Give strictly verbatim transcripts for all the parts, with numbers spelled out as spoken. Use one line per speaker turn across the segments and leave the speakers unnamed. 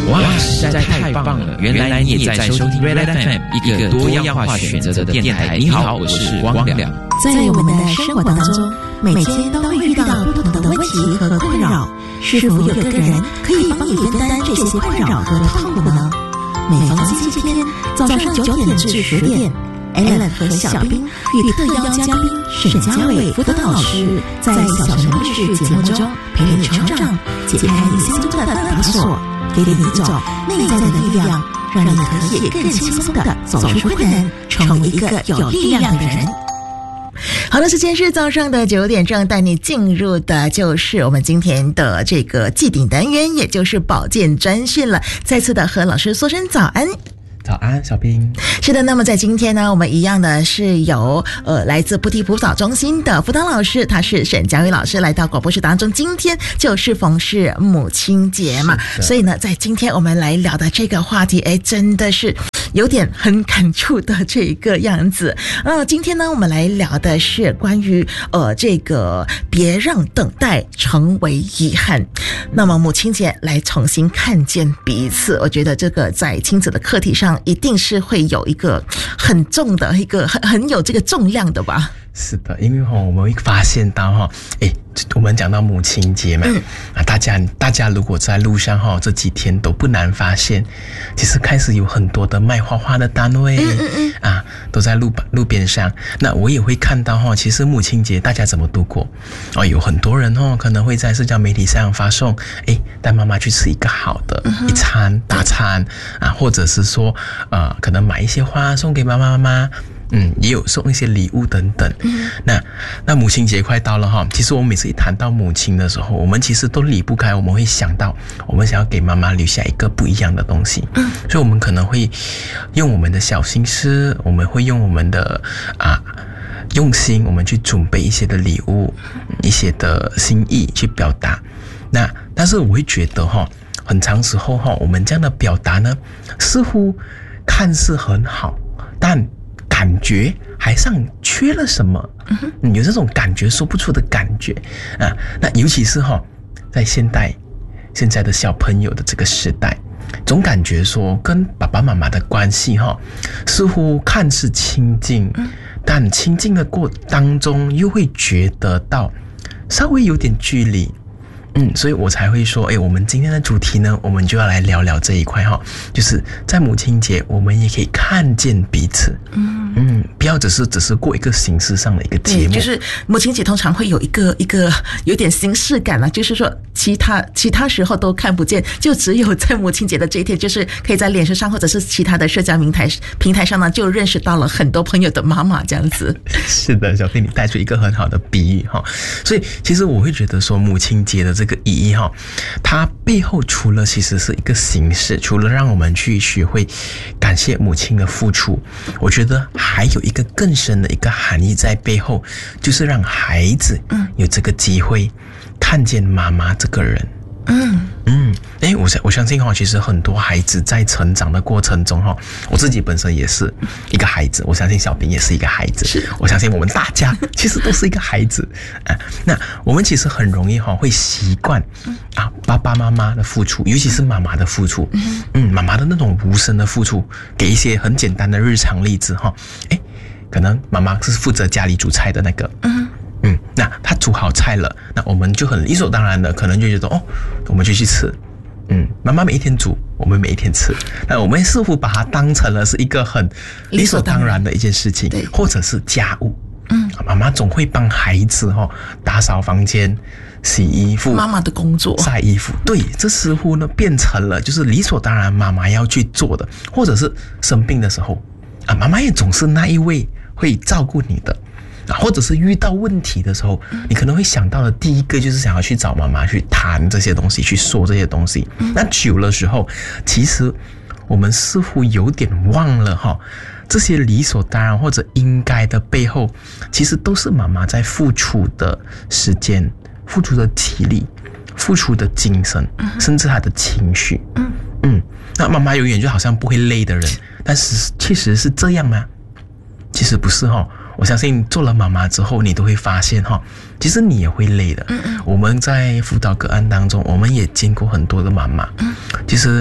哇，实在太棒了！原来你也在收听 Red F M， 一个多样化选择的电台。你好，我是光良。
在我们的生活当中，每天都会遇到不同的问题和困扰，是否有个人可以帮你分担这些困扰和痛苦呢？每逢星期天早上九点至十点，Alan 和小兵与特邀嘉宾沈家伟辅导老师，在小城故事节目中陪你成长，解开你心中的大锁，给你一种内在的力量，让你可以更轻松地走出困难，成为一个有力量的人。好的，时间是早上的九点正，带你进入的就是我们今天的这个既定单元，也就是保健专讯了。再次的和老师说声早安。
早安，小兵。
是的，那么在今天呢，我们一样的是由呃来自菩提辅导中心的辅导老师，他是沈佳宇老师来到广播室当中。今天就是逢是母亲节嘛，所以呢，在今天我们来聊的这个话题，哎，真的是有点很感触的这个样子。呃，今天呢，我们来聊的是关于呃这个别让等待成为遗憾。那么母亲节来重新看见彼此，我觉得这个在亲子的课题上一定是会有一个很重的一个很很有这个重量的吧。
是的，因为哈我们会发现到哈，哎，我们讲到母亲节嘛，嗯、啊，大家大家如果在路上哈这几天都不难发现，其实开始有很多的卖花花的单位，嗯嗯嗯啊，都在路路边上。那我也会看到哈，其实母亲节大家怎么度过？哦，有很多人哦可能会在社交媒体上发送，哎，带妈妈去吃一个好的一餐大餐啊，或者是说呃，可能买一些花送给妈妈妈妈。嗯，也有送一些礼物等等。嗯，那那母亲节快到了哈，其实我们每次一谈到母亲的时候，我们其实都离不开，我们会想到我们想要给妈妈留下一个不一样的东西。嗯，所以我们可能会用我们的小心思，我们会用我们的啊用心，我们去准备一些的礼物，一些的心意去表达。那但是我会觉得哈，很长时候哈，我们这样的表达呢，似乎看似很好，但感觉还像缺了什么，嗯，有这种感觉说不出的感觉啊。那尤其是哈，在现代现在的小朋友的这个时代，总感觉说跟爸爸妈妈的关系哈，似乎看似亲近，但亲近的过当中又会觉得到稍微有点距离。嗯，所以我才会说，哎，我们今天的主题呢，我们就要来聊聊这一块哈，就是在母亲节，我们也可以看见彼此。嗯嗯，不要只是只是过一个形式上的一个节目。
就是母亲节通常会有一个一个有点形式感啦，就是说其他其他时候都看不见，就只有在母亲节的这一天，就是可以在脸书上或者是其他的社交平台平台上呢，就认识到了很多朋友的妈妈这样子。
是的，小飞，你带出一个很好的比喻哈。所以其实我会觉得说，母亲节的这个意义哈，它背后除了其实是一个形式，除了让我们去学会感谢母亲的付出，我觉得还有一个更深的一个含义在背后，就是让孩子有这个机会看见妈妈这个人。嗯嗯，哎，我相我相信哈，其实很多孩子在成长的过程中哈，我自己本身也是一个孩子，我相信小兵也是一个孩子，是，我相信我们大家其实都是一个孩子啊。那我们其实很容易哈会习惯啊爸爸妈妈的付出，尤其是妈妈的付出，嗯，妈妈的那种无声的付出，给一些很简单的日常例子哈，哎，可能妈妈是负责家里煮菜的那个，嗯。嗯，那他煮好菜了，那我们就很理所当然的，可能就觉得哦，我们就去吃。嗯，妈妈每一天煮，我们每一天吃。那我们似乎把它当成了是一个很理所当然的一件事情，或者是家务。嗯，妈妈总会帮孩子哈、哦、打扫房间、洗衣服，
妈妈的工作，
晒衣服。对，这似乎呢变成了就是理所当然妈妈要去做的，或者是生病的时候啊，妈妈也总是那一位会照顾你的。或者是遇到问题的时候，你可能会想到的第一个就是想要去找妈妈去谈这些东西，去说这些东西。那久了时候，其实我们似乎有点忘了哈，这些理所当然或者应该的背后，其实都是妈妈在付出的时间、付出的体力、付出的精神，甚至她的情绪。嗯嗯，那妈妈永远就好像不会累的人，但是确实是这样吗？其实不是哈。我相信做了妈妈之后，你都会发现哈，其实你也会累的。嗯嗯，我们在辅导个案当中，我们也见过很多的妈妈。嗯，其实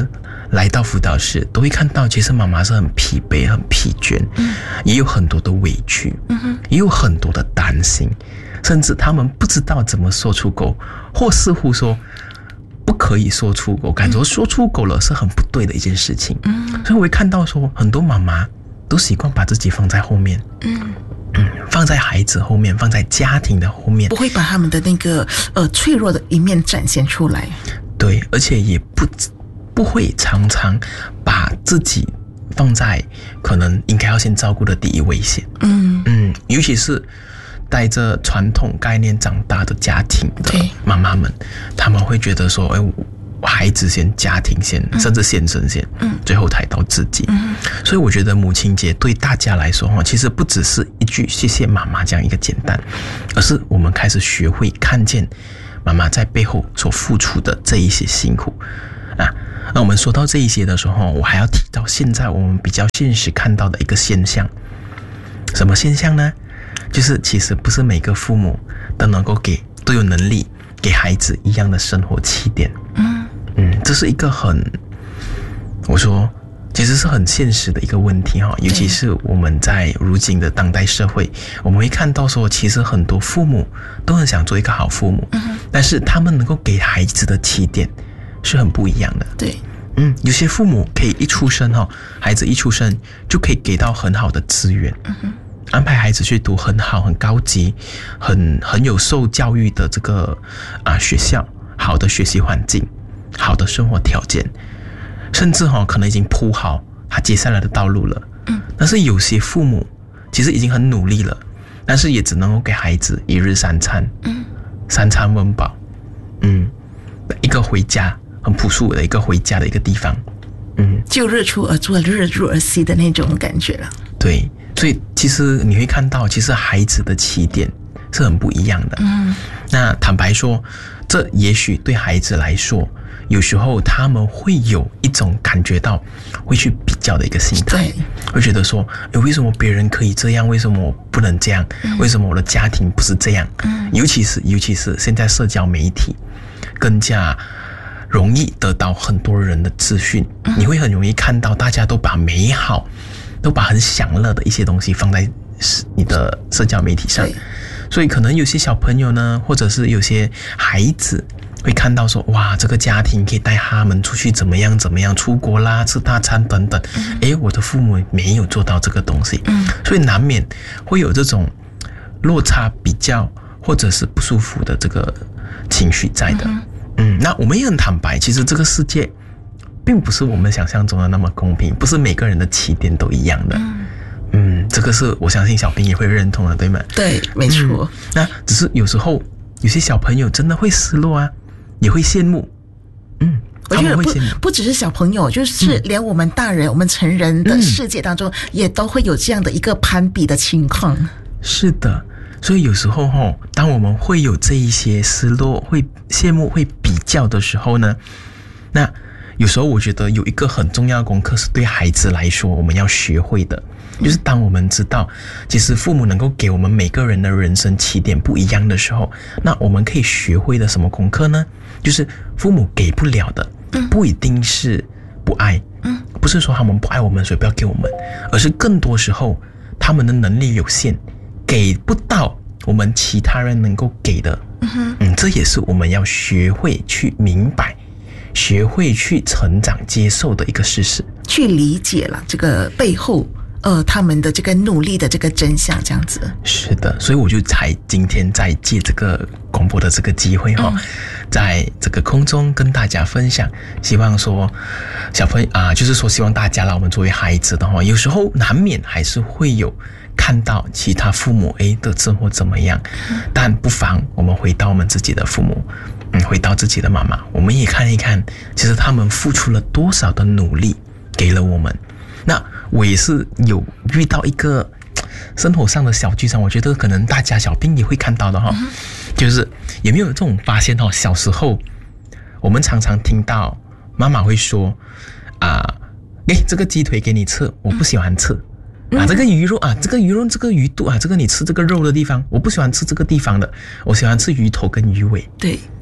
来到辅导室，都会看到其实妈妈是很疲惫、很疲倦，嗯，也有很多的委屈，嗯哼，也有很多的担心，甚至他们不知道怎么说出口，或似乎说不可以说出口，感觉说出口了是很不对的一件事情。嗯，所以我会看到说，很多妈妈都习惯把自己放在后面，嗯嗯，放在孩子后面，放在家庭的后面，
不会把他们的那个呃脆弱的一面展现出来。
对，而且也不不会常常把自己放在可能应该要先照顾的第一位先。嗯嗯，尤其是带着传统概念长大的家庭的妈妈们，他们会觉得说，哎，孩子先，家庭先，嗯、甚至先生先，嗯，最后才到自己。嗯，所以我觉得母亲节对大家来说，其实不只是一句谢谢妈妈这样一个简单，而是我们开始学会看见妈妈在背后所付出的这一些辛苦啊。那我们说到这一些的时候，我还要提到现在我们比较现实看到的一个现象，什么现象呢？就是其实不是每个父母都能够给都有能力给孩子一样的生活起点。嗯嗯，这是一个很，我说其实是很现实的一个问题哈，尤其是我们在如今的当代社会，我们会看到说，其实很多父母都很想做一个好父母，嗯，但是他们能够给孩子的起点是很不一样的。
对，
嗯，有些父母可以一出生哈，孩子一出生就可以给到很好的资源，嗯哼，安排孩子去读很好、很高级、很很有受教育的这个啊学校，好的学习环境，好的生活条件，甚至哈可能已经铺好他接下来的道路了。嗯，但是有些父母其实已经很努力了，但是也只能够给孩子一日三餐，嗯，三餐温饱，嗯，一个回家很朴素的一个回家的一个地方，嗯，
就日出而作，日入而息的那种感觉了。
对。所以其实你会看到，其实孩子的起点是很不一样的。嗯，那坦白说，这也许对孩子来说，有时候他们会有一种感觉到会去比较的一个心态，会觉得说，诶，为什么别人可以这样，为什么我不能这样？嗯、为什么我的家庭不是这样？嗯，尤其是尤其是现在社交媒体更加容易得到很多人的资讯，嗯、你会很容易看到大家都把美好。都把很享乐的一些东西放在你的社交媒体上，所以可能有些小朋友呢，或者是有些孩子会看到说，哇，这个家庭可以带他们出去怎么样怎么样，出国啦，吃大餐等等。嗯、诶，我的父母没有做到这个东西，嗯、所以难免会有这种落差比较或者是不舒服的这个情绪在的。嗯, 嗯，那我们也很坦白，其实这个世界并不是我们想象中的那么公平，不是每个人的起点都一样的。嗯, 嗯这个是我相信小兵也会认同的，对吗？
对，没错。
嗯、那只是有时候有些小朋友真的会失落啊，也会羡慕。嗯，
我觉得不不只是小朋友，就是连我们大人、嗯、我们成人的世界当中，也都会有这样的一个攀比的情况。
是的，所以有时候哈，当我们会有这一些失落、会羡慕、会比较的时候呢，那有时候我觉得有一个很重要的功课是对孩子来说我们要学会的，就是当我们知道其实父母能够给我们每个人的人生起点不一样的时候，那我们可以学会的什么功课呢？就是父母给不了的不一定是不爱，不是说他们不爱我们所以不要给我们，而是更多时候他们的能力有限，给不到我们其他人能够给的。嗯，这也是我们要学会去明白，学会去成长接受的一个事实，
去理解了这个背后呃他们的这个努力的这个真相，这样子。
是的，所以我就才今天在借这个广播的这个机会哈、哦嗯，在这个空中跟大家分享，希望说小朋友啊、呃，就是说希望大家啦，我们作为孩子的话，有时候难免还是会有看到其他父母诶的生活怎么样，嗯、但不妨我们回到我们自己的父母。嗯，回到自己的妈妈，我们也看一看，其实他们付出了多少的努力给了我们。那我也是有遇到一个生活上的小剧场，我觉得可能大家小兵也会看到的哈、嗯，就是有没有这种发现哈？小时候我们常常听到妈妈会说啊，诶，这个鸡腿给你吃，我不喜欢吃。啊，这个鱼肉啊，这个鱼肉，这个鱼肚啊，这个你吃这个肉的地方，我不喜欢吃这个地方的，我喜欢吃鱼头跟鱼尾。
对。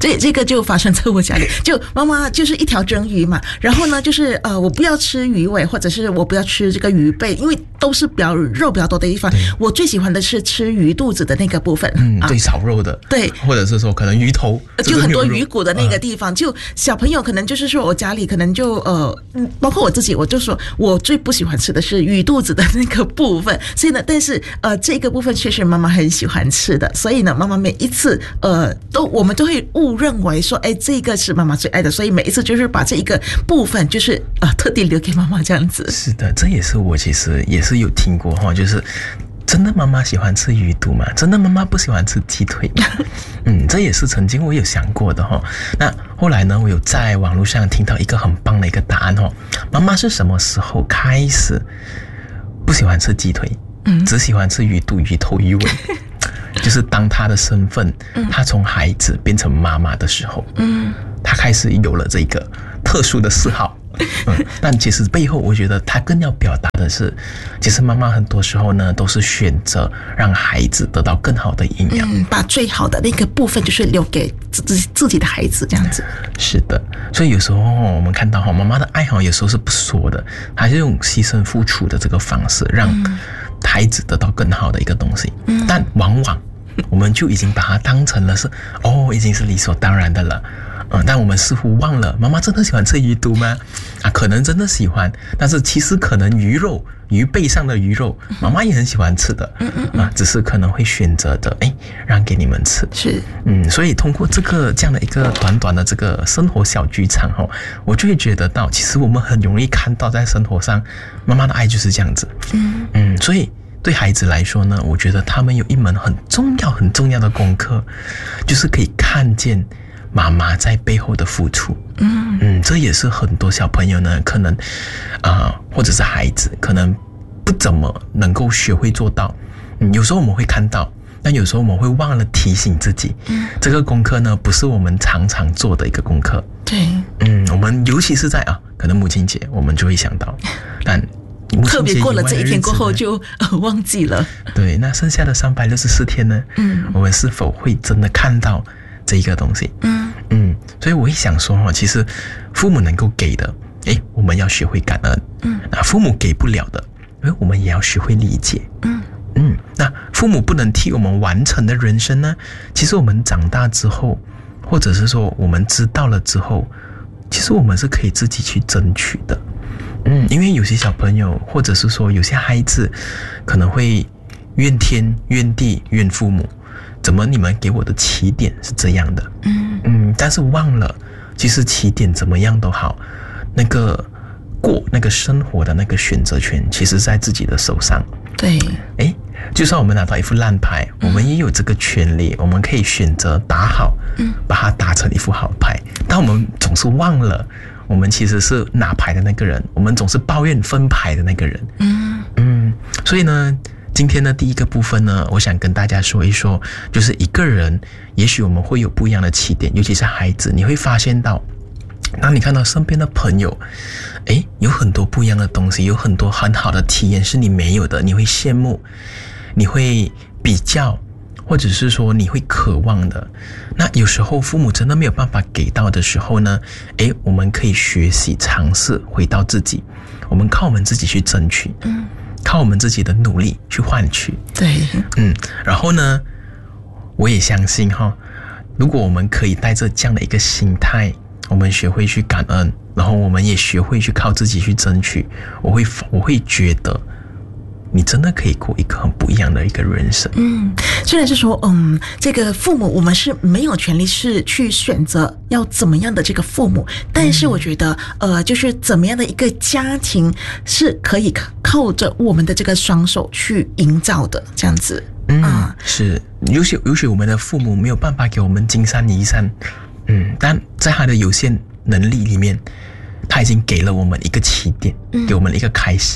这这个就发生在我家里，就妈妈就是一条蒸鱼嘛，然后呢就是呃我不要吃鱼尾，或者是我不要吃这个鱼背，因为都是比较肉比较多的地方，我最喜欢的是吃鱼肚子的那个部分，
嗯，
啊、
最少肉的，
对，
或者是说可能鱼头，
就很多鱼骨的那个地方，就小朋友可能就是说我家里可能就呃，包括我自己，我就说我最不喜欢吃的是鱼肚子的那个部分，所以呢，但是呃这个部分确实妈妈很喜欢吃的，所以呢，妈妈每一次呃都我们都会误认为说，哎，这个是妈妈最爱的，所以每一次就是把这一个部分就是呃特地留给妈妈这样子。
是的，这也是我其实也是有听过哈，就是真的妈妈喜欢吃鱼肚吗？真的妈妈不喜欢吃鸡腿吗？嗯，这也是曾经我有想过的哈。那后来呢，我有在网络上听到一个很棒的一个答案哈。妈妈是什么时候开始不喜欢吃鸡腿，嗯，只喜欢吃鱼肚、鱼头、鱼尾？就是当她的身份，她从孩子变成妈妈的时候，嗯，她开始有了这个特殊的嗜好。嗯，但其实背后我觉得他更要表达的是，其实妈妈很多时候呢都是选择让孩子得到更好的营养，
嗯，把最好的那个部分就是留给自己自己的孩子这样子。
是的，所以有时候我们看到妈妈的爱好有时候是不说的，还是用牺牲付出的这个方式让孩子得到更好的一个东西，嗯，但往往我们就已经把它当成了是哦，已经是理所当然的了。嗯，但我们似乎忘了，妈妈真的喜欢吃鱼肚吗？啊，可能真的喜欢，但是其实可能鱼肉、鱼背上的鱼肉，妈妈也很喜欢吃的，啊，只是可能会选择的，哎，让给你们吃。
是，
嗯，所以通过这个这样的一个短短的这个生活小剧场哈，我就会觉得到，其实我们很容易看到在生活上，妈妈的爱就是这样子。嗯嗯，所以对孩子来说呢，我觉得他们有一门很重要、很重要的功课，就是可以看见妈妈在背后的付出。嗯嗯，这也是很多小朋友呢，可能啊、呃，或者是孩子，可能不怎么能够学会做到。嗯，有时候我们会看到，但有时候我们会忘了提醒自己，嗯，这个功课呢，不是我们常常做的一个功课。
对，
嗯，我们尤其是在啊，可能母亲节，我们就会想到，但
特别过了这一天过后就、呃、忘记了。
对，那剩下的三百六十四天呢？嗯，我们是否会真的看到这一个东西？嗯嗯，所以我会想说哈，其实父母能够给的，诶，我们要学会感恩。嗯，那父母给不了的，诶，我们也要学会理解。嗯嗯，那父母不能替我们完成的人生呢？其实我们长大之后，或者是说我们知道了之后，其实我们是可以自己去争取的。嗯，因为有些小朋友，或者是说有些孩子，可能会怨天怨地怨父母，怎么你们给我的起点是这样的？嗯嗯，但是忘了，其实起点怎么样都好，那个过那个生活的那个选择权，其实在自己的手上。
对，
诶，就算我们拿到一副烂牌，我们也有这个权利，我们可以选择打好，嗯，把它打成一副好牌。但我们总是忘了，我们其实是拿牌的那个人，我们总是抱怨分牌的那个人。嗯嗯，所以呢，今天的第一个部分呢，我想跟大家说一说，就是一个人，也许我们会有不一样的起点，尤其是孩子，你会发现到，当你看到身边的朋友，诶，有很多不一样的东西，有很多很好的体验是你没有的，你会羡慕，你会比较，或者是说你会渴望的。那有时候父母真的没有办法给到的时候呢，诶，我们可以学习尝试回到自己，我们靠我们自己去争取，嗯，靠我们自己的努力去换取。
对，
嗯，然后呢，我也相信哈，如果我们可以带着这样的一个心态，我们学会去感恩，然后我们也学会去靠自己去争取，我会我会觉得你真的可以过一个很不一样的一个人生。
嗯，虽然是说，嗯，这个父母我们是没有权利是去选择要怎么样的这个父母，但是我觉得，呃，就是怎么样的一个家庭是可以靠着我们的这个双手去营造的，这样子。
嗯，啊、是，尤其尤其我们的父母没有办法给我们金山银山。嗯，但在他的有限能力里面，他已经给了我们一个起点，嗯、给我们一个开始。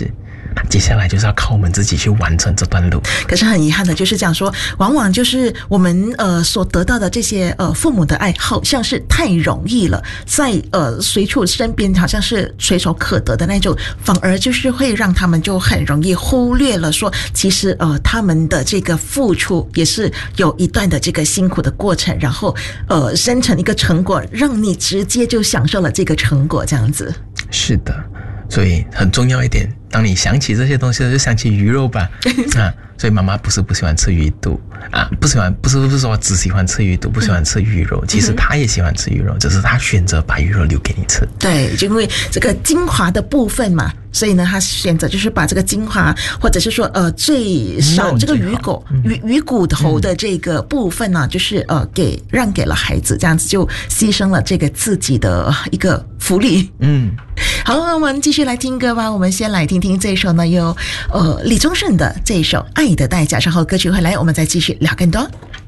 接下来就是要靠我们自己去完成这段路。
可是很遗憾的就是讲说，往往就是我们呃所得到的这些呃父母的爱，好像是太容易了，在呃随处身边好像是随手可得的那种，反而就是会让他们就很容易忽略了说，其实呃他们的这个付出也是有一段的这个辛苦的过程，然后呃生成一个成果，让你直接就享受了这个成果，这样子。
是的，所以很重要一点，当你想起这些东西就想起鱼肉吧啊，所以妈妈不是不喜欢吃鱼肚啊，不喜欢不是不是说只喜欢吃鱼肚，不喜欢吃鱼肉，其实她也喜欢吃鱼肉，只是她选择把鱼肉留给你吃。
对，就因为这个精华的部分嘛，所以呢，他选择就是把这个精华，或者是说呃最少这个鱼骨、嗯、鱼鱼骨头的这个部分呢、啊，就是呃给让给了孩子，这样子就牺牲了这个自己的一个福利。
嗯，
好，我们继续来听歌吧。我们先来听听这首呢，有呃李宗盛的这一首《爱的代价》，稍后歌曲回来，我们再继续聊更多。